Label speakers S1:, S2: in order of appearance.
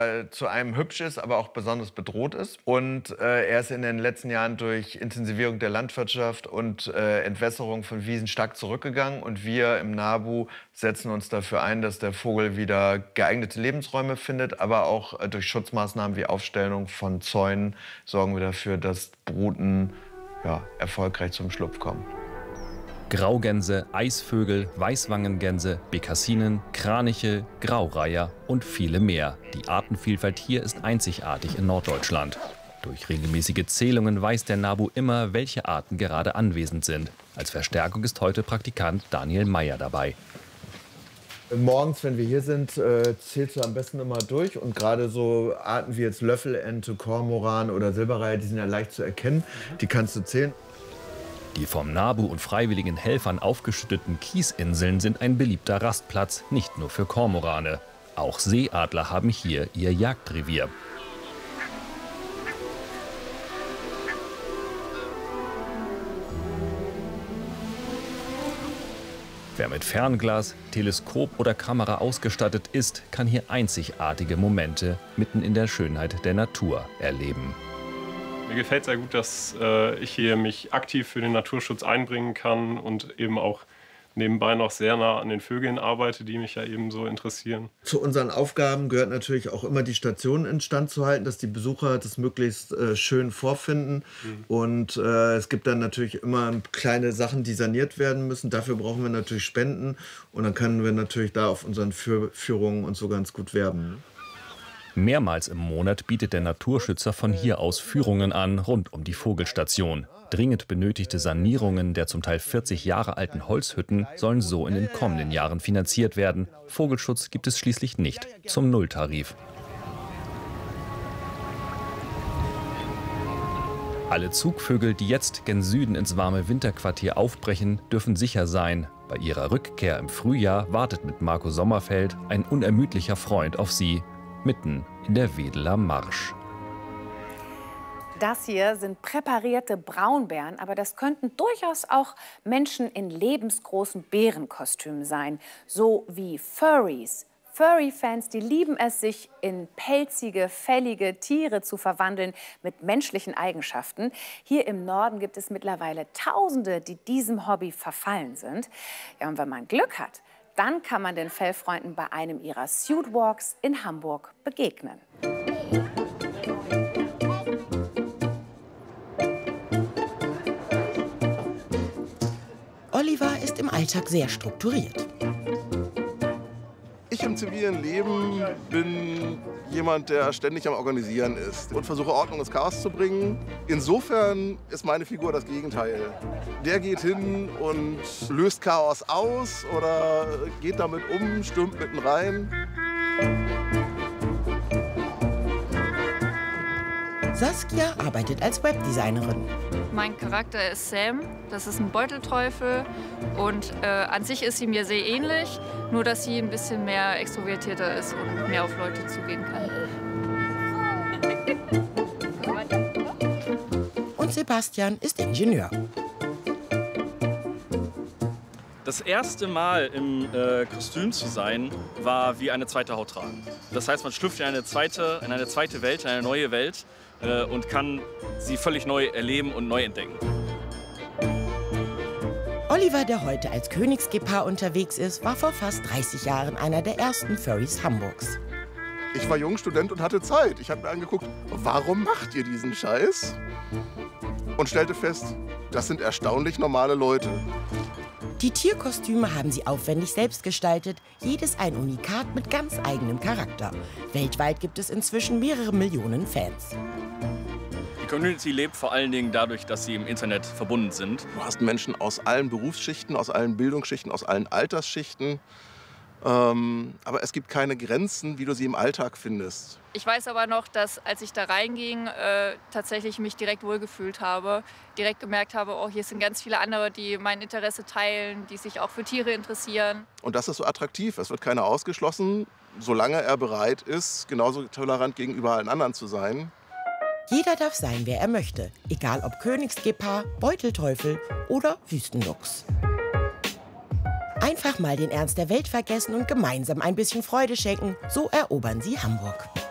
S1: Zu einem hübsch ist, aber auch besonders bedroht ist. Und er ist in den letzten Jahren durch Intensivierung der Landwirtschaft und Entwässerung von Wiesen stark zurückgegangen. Und wir im NABU setzen uns dafür ein, dass der Vogel wieder geeignete Lebensräume findet. Aber auch durch Schutzmaßnahmen wie Aufstellung von Zäunen sorgen wir dafür, dass Bruten erfolgreich zum Schlupf kommen.
S2: Graugänse, Eisvögel, Weißwangengänse, Bekassinen, Kraniche, Graureiher und viele mehr. Die Artenvielfalt hier ist einzigartig in Norddeutschland. Durch regelmäßige Zählungen weiß der NABU immer, welche Arten gerade anwesend sind. Als Verstärkung ist heute Praktikant Daniel Meyer dabei.
S1: Morgens, wenn wir hier sind, zählst du am besten immer durch. Und gerade so Arten wie jetzt Löffelente, Kormoran oder Silberreiher, die sind ja leicht zu erkennen. Die kannst du zählen.
S2: Die vom NABU und freiwilligen Helfern aufgeschütteten Kiesinseln sind ein beliebter Rastplatz, nicht nur für Kormorane. Auch Seeadler haben hier ihr Jagdrevier. Wer mit Fernglas, Teleskop oder Kamera ausgestattet ist, kann hier einzigartige Momente mitten in der Schönheit der Natur erleben.
S3: Mir gefällt sehr gut, dass ich hier mich aktiv für den Naturschutz einbringen kann und eben auch nebenbei noch sehr nah an den Vögeln arbeite, die mich ja eben so interessieren.
S1: Zu unseren Aufgaben gehört natürlich auch immer die Station instand zu halten, dass die Besucher das möglichst schön vorfinden. Und es gibt dann natürlich immer kleine Sachen, die saniert werden müssen. Dafür brauchen wir natürlich Spenden. Und dann können wir natürlich da auf unseren Führungen und so ganz gut werben.
S2: Mehrmals im Monat bietet der Naturschützer von hier aus Führungen an rund um die Vogelstation. Dringend benötigte Sanierungen der zum Teil 40 Jahre alten Holzhütten sollen so in den kommenden Jahren finanziert werden. Vogelschutz gibt es schließlich nicht zum Nulltarif. Alle Zugvögel, die jetzt gen Süden ins warme Winterquartier aufbrechen, dürfen sicher sein. Bei ihrer Rückkehr im Frühjahr wartet mit Marco Sommerfeld ein unermüdlicher Freund auf sie, mitten in der Wedeler Marsch.
S4: Das hier sind präparierte Braunbären, aber das könnten durchaus auch Menschen in lebensgroßen Bärenkostümen sein, so wie Furries. Furry-Fans, die lieben es, sich in pelzige, fällige Tiere zu verwandeln mit menschlichen Eigenschaften. Hier im Norden gibt es mittlerweile Tausende, die diesem Hobby verfallen sind. Ja, und wenn man Glück hat, dann kann man den Fellfreunden bei einem ihrer Suitwalks in Hamburg begegnen.
S5: Oliver ist im Alltag sehr strukturiert.
S6: Ich im zivilen Leben bin jemand, der ständig am Organisieren ist und versuche Ordnung ins Chaos zu bringen. Insofern ist meine Figur das Gegenteil. Der geht hin und löst Chaos aus oder geht damit um, stürmt mitten rein.
S5: Saskia arbeitet als Webdesignerin.
S7: Mein Charakter ist Sam, das ist ein Beutelteufel und an sich ist sie mir sehr ähnlich, nur dass sie ein bisschen mehr extrovertierter ist und mehr auf Leute zugehen kann.
S5: Und Sebastian ist Ingenieur.
S8: Das erste Mal im Kostüm zu sein, war wie eine zweite Haut tragen. Das heißt, man schlüpft in eine zweite Welt, in eine neue Welt und kann sie völlig neu erleben und neu entdecken.
S5: Oliver, der heute als Königsgepard unterwegs ist, war vor fast 30 Jahren einer der ersten Furries Hamburgs.
S6: Ich war Jungstudent und hatte Zeit. Ich habe mir angeguckt, warum macht ihr diesen Scheiß? Und stellte fest, das sind erstaunlich normale Leute.
S5: Die Tierkostüme haben sie aufwendig selbst gestaltet, jedes ein Unikat mit ganz eigenem Charakter. Weltweit gibt es inzwischen mehrere Millionen Fans.
S8: Die Community lebt vor allen Dingen dadurch, dass sie im Internet verbunden sind.
S6: Du hast Menschen aus allen Berufsschichten, aus allen Bildungsschichten, aus allen Altersschichten. Aber es gibt keine Grenzen, wie du sie im Alltag findest.
S7: Ich weiß aber noch, dass als ich da reinging, tatsächlich mich direkt wohlgefühlt habe. Direkt gemerkt habe, oh, hier sind ganz viele andere, die mein Interesse teilen, die sich auch für Tiere interessieren.
S6: Und das ist so attraktiv. Es wird keiner ausgeschlossen, solange er bereit ist, genauso tolerant gegenüber allen anderen zu sein.
S5: Jeder darf sein, wer er möchte. Egal ob Königsgepard, Beutelteufel oder Wüstenluchs. Einfach mal den Ernst der Welt vergessen und gemeinsam ein bisschen Freude schenken. So erobern sie Hamburg.